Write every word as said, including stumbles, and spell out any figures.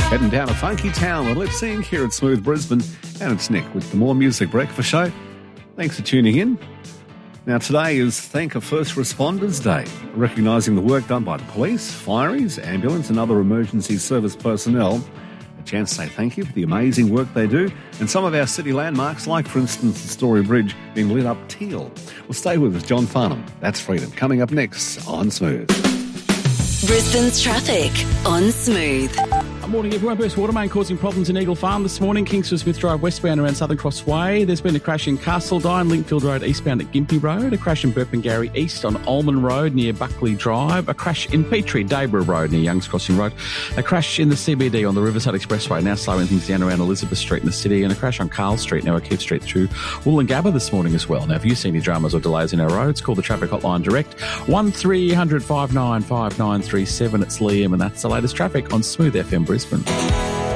Heading down a funky town with Lip Sync here at Smooth Brisbane, and it's Nick with the More Music Breakfast Show. Thanks for tuning in. Now today is Thank a First Responders Day, recognising the work done by the police, fireys, ambulance and other emergency service personnel. A chance to say thank you for the amazing work they do, and some of our city landmarks, like for instance the Story Bridge, being lit up teal. Well, stay with us, John Farnham. That's Freedom, coming up next on Smooth. Brisbane's traffic on Smooth. Good morning, everyone. Burst water main causing problems in Eagle Farm this morning. Kingston Smith Drive westbound around Southern Cross Way. There's been a crash in Castledine, Linkfield Road eastbound at Gympie Road. A crash in Burpengary east on Ulman Road near Buckley Drive. A crash in Petrie, Dayborough Road near Youngs Crossing Road. A crash in the C B D on the Riverside Expressway, now slowing things down around Elizabeth Street in the city. And a crash on Carl Street, now O'Keefe Street through Wollongabba this morning as well. Now, if you see any dramas or delays in our roads, call the traffic hotline direct, one three hundred five nine five nine three seven. It's Liam, and that's the latest traffic on Smooth F M Brisbane.